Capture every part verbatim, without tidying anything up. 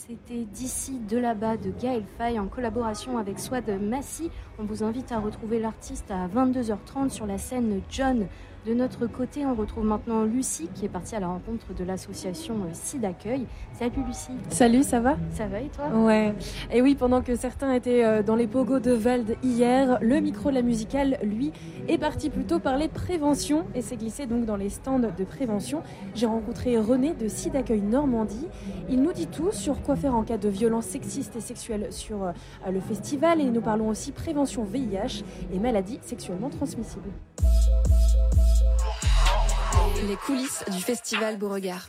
C'était D'ici, de là-bas de Gaël Faye en collaboration avec Swad Massy. On vous invite à retrouver l'artiste à vingt-deux heures trente sur la scène John. De notre côté, on retrouve maintenant Lucie qui est partie à la rencontre de l'association SIDAccueil. Salut Lucie. Salut, ça va ? Ça va et toi ? Ouais. Et oui, pendant que certains étaient dans les pogos de Vald hier, le micro de la musicale, lui, est parti plutôt parler prévention et s'est glissé donc dans les stands de prévention. J'ai rencontré René de SIDAccueil Normandie. Il nous dit tout sur quoi faire en cas de violences sexistes et sexuelles sur le festival. Et nous parlons aussi prévention V I H et maladies sexuellement transmissibles. Les coulisses du festival Beauregard.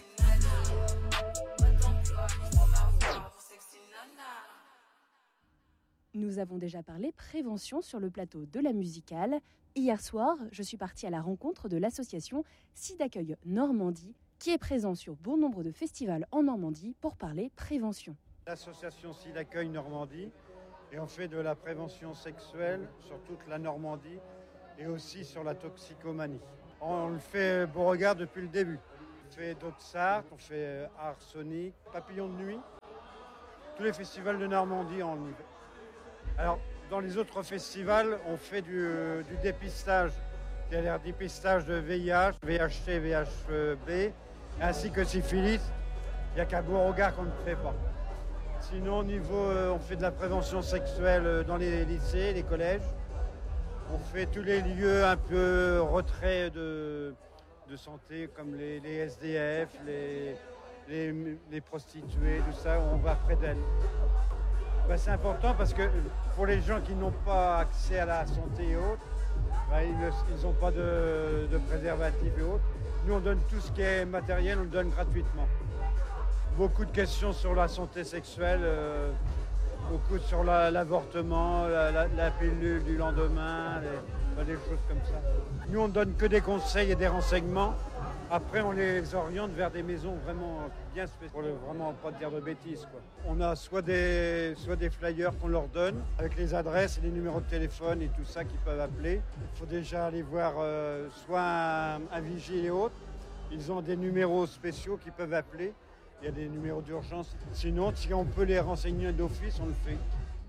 Nous avons déjà parlé prévention sur le plateau de la musicale. Hier soir, je suis partie à la rencontre de l'association SIDAccueil Normandie, qui est présent sur bon nombre de festivals en Normandie pour parler prévention. L'association SIDAccueil Normandie, et on fait de la prévention sexuelle sur toute la Normandie et aussi sur la toxicomanie. On le fait Beauregard depuis le début. On fait Doxart, on fait Arsonic, Papillon de nuit. Tous les festivals de Normandie, on y fait. Alors, dans les autres festivals, on fait du, du dépistage, c'est-à-dire dépistage de V I H, V H C, V H B, ainsi que syphilis. Il n'y a qu'à Beauregard qu'on ne fait pas. Sinon, au niveau, on fait de la prévention sexuelle dans les lycées, les collèges. On fait tous les lieux un peu retrait de, de santé, comme les, les S D F, les, les, les prostituées, tout ça, on va près d'elles. Ben, c'est important parce que pour les gens qui n'ont pas accès à la santé et autres, ben, ils n'ont pas de, de préservatifs et autres. Nous, on donne tout ce qui est matériel, on le donne gratuitement. Beaucoup de questions sur la santé sexuelle, euh, beaucoup sur la, l'avortement, la, la, la pilule du lendemain, les, des choses comme ça. Nous, on ne donne que des conseils et des renseignements. Après, on les oriente vers des maisons vraiment bien spéciales, pour le, vraiment pas dire de bêtises, quoi. On a soit des, soit des flyers qu'on leur donne, avec les adresses et les numéros de téléphone et tout ça qu'ils peuvent appeler. Il faut déjà aller voir euh, soit un, un vigile et autres. Ils ont des numéros spéciaux qu'ils peuvent appeler. Il y a des numéros d'urgence. Sinon, si on peut les renseigner d'office, on le fait.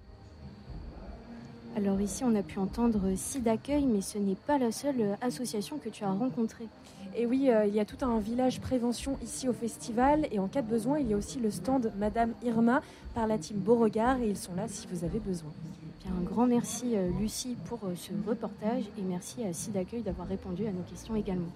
Alors ici, on a pu entendre SIDAccueil, mais ce n'est pas la seule association que tu as rencontrée. Et oui, euh, il y a tout un village prévention ici au festival. Et en cas de besoin, il y a aussi le stand Madame Irma par la team Beauregard. Et ils sont là si vous avez besoin. Bien, un grand merci euh, Lucie pour euh, ce reportage. Et merci à SIDAccueil d'avoir répondu à nos questions également.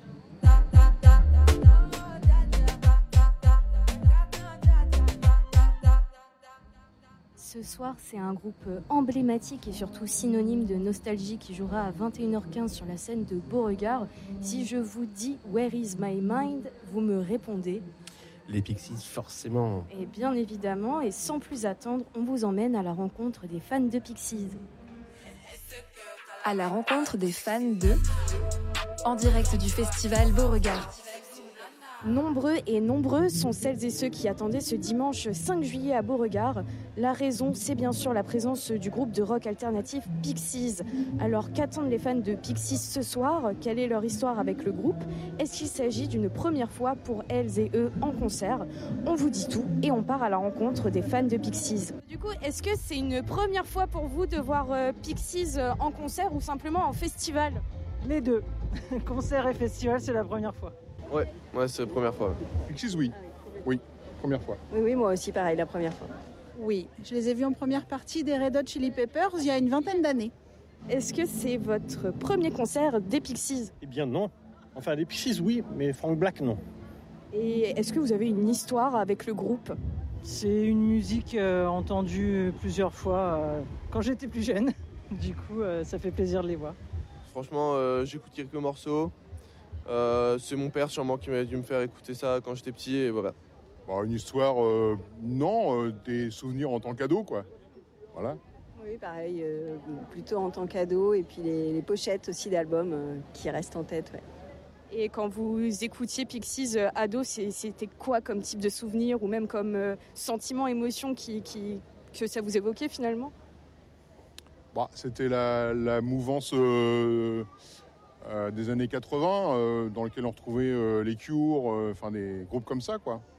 Ce soir, c'est un groupe emblématique et surtout synonyme de nostalgie qui jouera à vingt et une heures quinze sur la scène de Beauregard. Si je vous dis « Where is my mind ?», vous me répondez les Pixies, forcément. Et bien évidemment, et sans plus attendre, on vous emmène à la rencontre des fans de Pixies. À la rencontre des fans de... En direct du festival Beauregard. Nombreux et nombreuses sont celles et ceux qui attendaient ce dimanche cinq juillet à Beauregard. La raison, c'est bien sûr la présence du groupe de rock alternatif Pixies. Alors qu'attendent les fans de Pixies ce soir ? Quelle est leur histoire avec le groupe ? Est-ce qu'il s'agit d'une première fois pour elles et eux en concert ? On vous dit tout et on part à la rencontre des fans de Pixies. Du coup, est-ce que c'est une première fois pour vous de voir euh, Pixies en concert ou simplement en festival ? Les deux. Concert et festival, c'est la première fois. Ouais, ouais, c'est la première fois. Pixies, oui. Oui, première fois. Oui, oui, moi aussi, pareil, la première fois. Oui, je les ai vus en première partie des Red Hot Chili Peppers il y a une vingtaine d'années. Est-ce que c'est votre premier concert des Pixies ? Eh bien non. Enfin, les Pixies, oui, mais Frank Black, non. Et est-ce que vous avez une histoire avec le groupe ? C'est une musique euh, entendue plusieurs fois euh, quand j'étais plus jeune. Du coup, euh, ça fait plaisir de les voir. Franchement, euh, j'écoute quelques morceaux. Euh, c'est mon père sûrement qui m'a dû me faire écouter ça quand j'étais petit et voilà. Bah, une histoire, euh, non, euh, des souvenirs en tant qu'ado, quoi. Voilà. Oui, pareil, euh, plutôt en tant qu'ado et puis les, les pochettes aussi d'albums euh, qui restent en tête, ouais. Et quand vous écoutiez Pixies euh, ado, c'était quoi comme type de souvenir ou même comme euh, sentiment, émotion qui, qui, que ça vous évoquait finalement ? Bah, c'était la, la mouvance euh, euh, des années quatre-vingts, euh, dans lequel on retrouvait euh, les Cure, enfin euh, des groupes comme ça, quoi.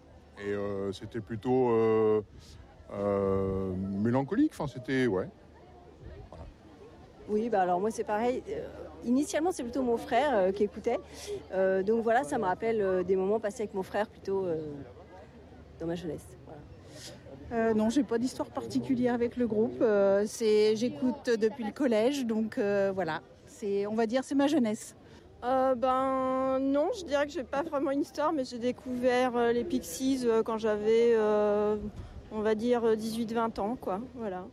Et euh, c'était plutôt euh, euh, mélancolique. Enfin, c'était, ouais. Voilà. Oui, bah alors moi c'est pareil. Euh, initialement, c'est plutôt mon frère euh, qui écoutait. Euh, donc voilà, ça me rappelle euh, des moments passés avec mon frère plutôt euh, dans ma jeunesse. Voilà. Euh, non, j'ai pas d'histoire particulière avec le groupe. Euh, c'est, j'écoute depuis le collège, donc euh, voilà. C'est, on va dire, c'est ma jeunesse. Euh, ben non, je dirais que j'ai pas vraiment une histoire, mais j'ai découvert euh, les Pixies euh, quand j'avais, euh, on va dire, dix-huit vingt ans, quoi. Voilà.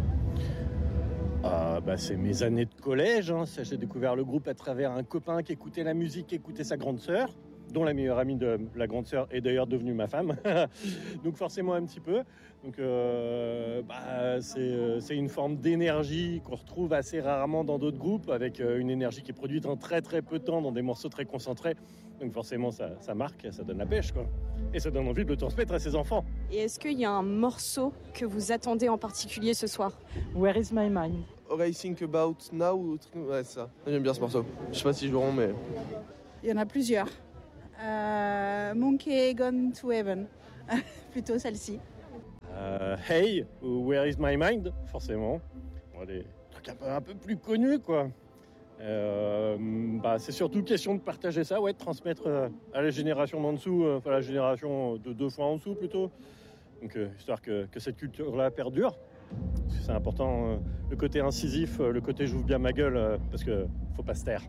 Ah, bah, c'est mes années de collège. Hein. Ça, j'ai découvert le groupe à travers un copain qui écoutait la musique, qui écoutait sa grande sœur, dont la meilleure amie de la grande sœur est d'ailleurs devenue ma femme. Donc forcément un petit peu. Donc euh, bah, c'est, c'est une forme d'énergie qu'on retrouve assez rarement dans d'autres groupes, avec une énergie qui est produite en très très peu de temps dans des morceaux très concentrés. Donc forcément ça, ça marque, ça donne la pêche, quoi. Et ça donne envie de le transmettre à ses enfants. Et est-ce qu'il y a un morceau que vous attendez en particulier ce soir? Where is my mind? All I Think About Now, ou truc... ouais, c'est ça. J'aime bien ce morceau. Je sais pas si je joueront, mais... Il y en a plusieurs. Euh, Monkey Gone to Heaven. Plutôt celle-ci. Euh, hey, ou Where is my mind? Forcément. Bon, des trucs un peu, un peu plus connus, quoi. Euh, bah, c'est surtout question de partager ça, ouais, de transmettre euh, à la génération d'en dessous, euh, enfin la génération de deux fois en dessous plutôt. Donc, euh, histoire que, que cette culture-là perdure. Parce que c'est important, euh, le côté incisif, euh, le côté j'ouvre bien ma gueule, euh, parce que faut pas se taire.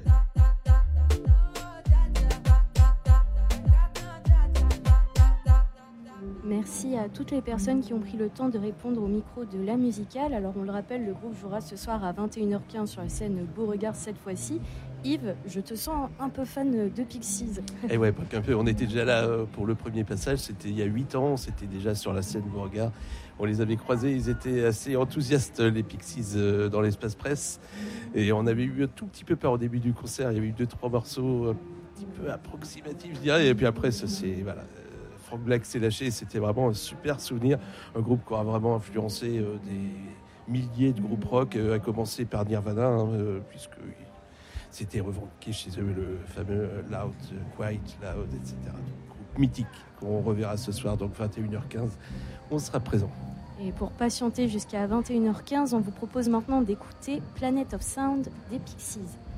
Merci à toutes les personnes qui ont pris le temps de répondre au micro de La Musicale. Alors on le rappelle, le groupe jouera ce soir à vingt et une heures quinze sur la scène Beauregard cette fois-ci. Yves, je te sens un peu fan de Pixies. Et ouais, pas qu'un peu. On était déjà là pour le premier passage. C'était il y a huit ans. C'était déjà sur la scène Beauregard. On les avait croisés. Ils étaient assez enthousiastes, les Pixies, dans l'espace presse. Et on avait eu un tout petit peu peur au début du concert. Il y avait eu deux, trois morceaux un petit peu approximatifs, je dirais. Et puis après, ça c'est voilà. Frank Black s'est lâché, c'était vraiment un super souvenir, un groupe qui aura vraiment influencé euh, des milliers de groupes rock, euh, à commencer par Nirvana, hein, euh, puisque c'était revendiqué chez eux le fameux Loud, Quiet, Loud, et cetera. Donc, groupe mythique qu'on reverra ce soir, donc vingt et une heures quinze, on sera présent. Et pour patienter jusqu'à vingt et une heures quinze, on vous propose maintenant d'écouter Planet of Sound des Pixies.